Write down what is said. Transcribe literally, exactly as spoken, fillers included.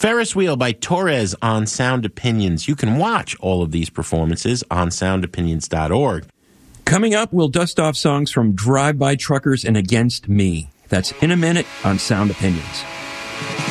Ferris Wheel by Torres on Sound Opinions. You can watch all of these performances on sound opinions dot org. Coming up, we'll dust off songs from Drive-By Truckers and Against Me. That's in a minute on Sound Opinions.